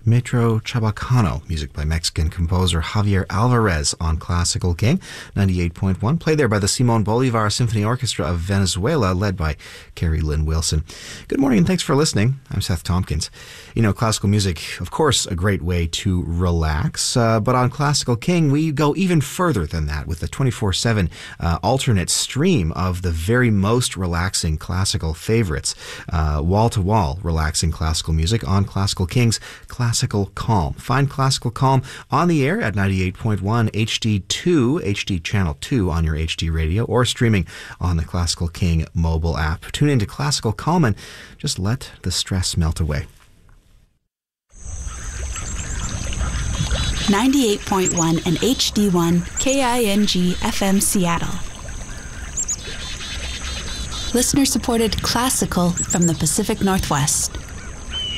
Metro Chabacano, music by Mexican composer Javier Alvarez on Classical King 98.1, played there by the Simon Bolivar Symphony Orchestra of Venezuela, led by Carrie Lynn Wilson. Good morning and thanks for listening. I'm Seth Tompkins. You know, classical music, of course, a great way to relax, but on Classical King, we go even further than that with the 24/7 alternate stream of the very most relaxing classical favorites, wall-to-wall relaxing classical music on Classical King's Classical Calm. Find Classical Calm on the air at 98.1 HD2, HD Channel 2 on your HD radio, or streaming on the Classical King mobile app. Tune into Classical Calm and just let the stress melt away. 98.1 and HD1 KING FM Seattle. Listener-supported classical from the Pacific Northwest.